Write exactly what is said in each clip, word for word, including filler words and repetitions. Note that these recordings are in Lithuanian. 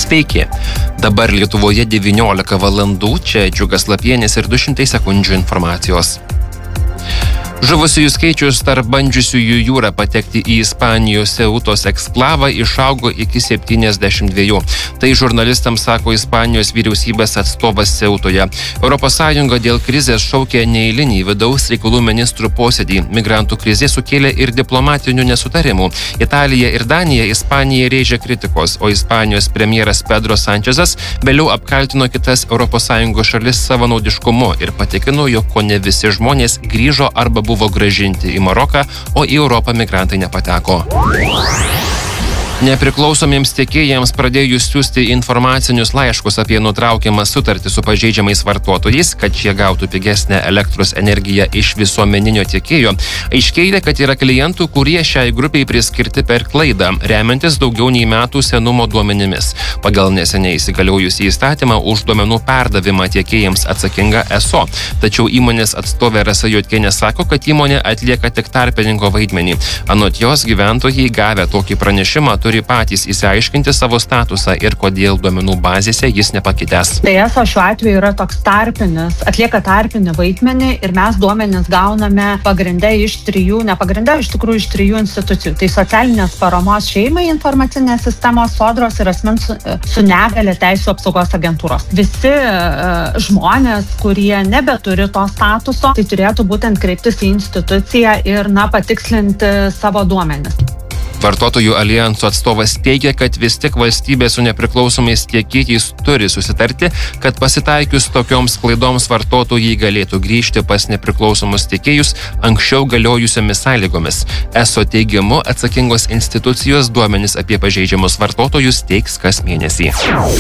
Sveiki. Dabar Lietuvoje devyniolika valandų, čia Džiugas Lapienis ir du šimtai sekundžių informacijos. Žuvusiųjų skaičius tarp bandžiusiųjų jūrą patekti į Ispanijos Ceutos eksklavą išaugo iki septyniasdešimt dviejų. Tai žurnalistams sako Ispanijos vyriausybės atstovas Ceutoje. Europos Sąjunga dėl krizės šaukė neeilinį vidaus reikalų ministrų posėdį. Migrantų krizė sukėlė ir diplomatinių nesutarimų. Italija ir Danija Ispanijai rėžė kritikos, o Ispanijos premjeras Pedro Sančezas vėliau apkaltino kitas Europos Sąjungos šalis savanaudiškumu ir patikino, jog kone visi žmonės grįžo arba buvo grąžinti į Maroką, o į Europą migrantai nepateko. Nepriklausomiems tiekėjams pradėjus siųsti informacinius laiškus apie nutraukiamą sutartį su pažeidžiamais vartotojais, kad šie gautų pigesnę elektros energiją iš visuomeninio tiekėjo, aiškėja, kad yra klientų, kurie šiai grupiai priskirti per klaidą, remiantis daugiau nei metų senumo duomenimis. Pagal neseniai įsigaliojusį įstatymą už duomenų perdavimą tiekėjams atsakinga E S O. Tačiau įmonės atstovė Rasa Juodkienė sako, kad įmonė atlieka tik tarpininko vaidmenį. Anot jos, gyventojai gavę tokį pranešimą turi patys įsiaiškinti savo statusą ir kodėl duomenų bazėse jis nepakitęs. Tai E S O šiuo atveju yra toks tarpinis, atlieka tarpinį vaidmenį ir mes duomenis gauname pagrindę iš trijų, ne pagrindę, iš tikrųjų iš trijų institucijų. Tai socialinės paramos šeimai informacinės sistemos, Sodros ir asmens su negalia teisių apsaugos agentūros. Visi uh, žmonės, kurie nebeturi to statuso, tai turėtų būtent kreiptis į instituciją ir na, patikslinti savo duomenis. Vartotojų alijanso atstovas teigia, kad vis tik valstybė su nepriklausomais tiekėjais turi susitarti, kad pasitaikius tokioms klaidoms vartotojai galėtų grįžti pas nepriklausomus tiekėjus anksčiau galiojusiomis sąlygomis. E S O teigimu atsakingos institucijos duomenis apie pažeidžiamus vartotojus teiks kas mėnesį.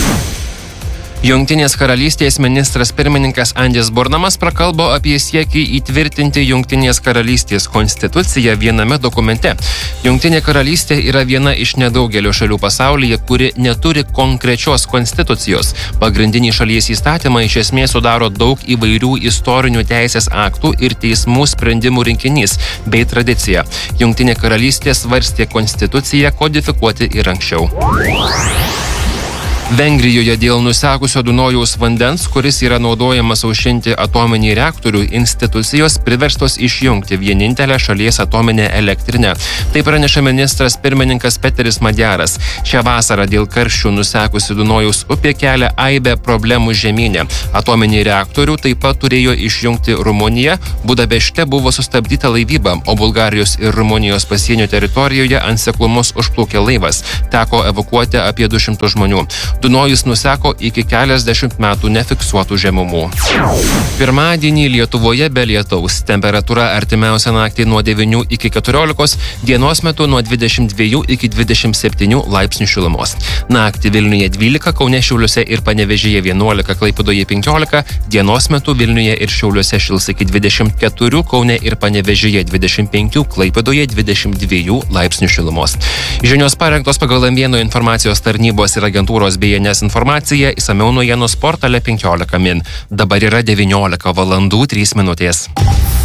Jungtinės karalystės ministras pirmininkas Andis Burnamas prakalbo apie siekį įtvirtinti Jungtinės karalystės konstituciją viename dokumente. Jungtinė karalystė yra viena iš nedaugelio šalių pasaulyje, kuri neturi konkrečios konstitucijos. Pagrindiniai šalies įstatymai iš esmės sudaro daug įvairių istorinių teisės aktų ir teismų sprendimų rinkinys bei tradicija. Jungtinė karalystė svarstė konstituciją kodifikuoti ir anksčiau. Vengrijoje dėl nusekusio Dunojaus vandens, kuris yra naudojamas aušinti atominį reaktorių, institucijos priverstos išjungti vienintelę šalies atominę elektrinę. Tai praneša ministras pirmininkas Peteris Madjaras. Šią vasarą dėl karščių nusekusi Dunojaus upė kelia aibę problemų žemyne. Atominį reaktorių taip pat turėjo išjungti Rumunija, Budapešte buvo sustabdyta laivyba, o Bulgarijos ir Rumunijos pasienio teritorijoje ant seklumus užplaukė laivas. Teko evakuoti apie du šimtus žmonių. Dunojus nuseko iki keliasdešimt metų nefiksuotų žemumų. Pirmadienį Lietuvoje be lietaus. Temperatūra artimiausią naktį nuo devynių iki keturiolikos, dienos metu nuo dvidešimt dviejų iki dvidešimt septynių laipsnių šilumos. Naktį Vilniuje dvylika, Kaune, Šiauliuose ir Panevėžyje vienuolika, Klaipėdoje penkiolika, dienos metu Vilniuje ir Šiauliuose šils iki dvidešimt keturių, Kaune ir Panevėžyje dvidešimt penkių, Klaipėdoje dvidešimt dviejų laipsnių šilumos. Žinios parengtos pagal M vieno informacijos tarnybos ir agentūros B N S informacija, išsamiau naujienų portale penkiolika min. Dabar yra devyniolika valandų trys minutės.